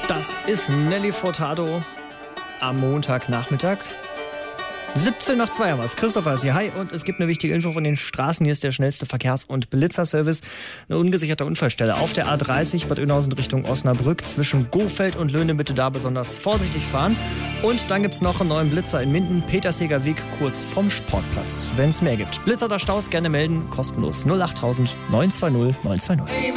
Das ist Nelly Furtado am Montagnachmittag. 17 nach 2 haben wir es. Christopher ist hier. Hi. Und es gibt eine wichtige Info von den Straßen. Hier ist der schnellste Verkehrs- und Blitzerservice. Eine ungesicherte Unfallstelle auf der A30 Bad Oeynhausen Richtung Osnabrück. Zwischen Gofeld und Löhne bitte da besonders vorsichtig fahren. Und dann gibt's noch einen neuen Blitzer in Minden. Petersheger Weg kurz vom Sportplatz. Wenn es mehr gibt. Blitzer oder Staus gerne melden. Kostenlos 08000 920 920.